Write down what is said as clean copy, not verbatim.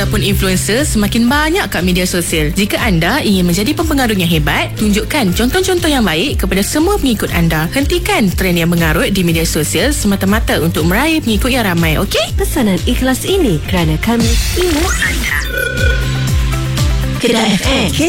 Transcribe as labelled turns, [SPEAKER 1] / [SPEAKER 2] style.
[SPEAKER 1] ataupun influencer semakin banyak kat media sosial. Jika anda ingin menjadi pempengaruh yang hebat, tunjukkan contoh-contoh yang baik kepada semua pengikut anda. Hentikan trend yang mengarut di media sosial semata-mata untuk meraih pengikut yang ramai, okey?
[SPEAKER 2] Pesanan ikhlas ini kerana kami ingat anda. Kedah FM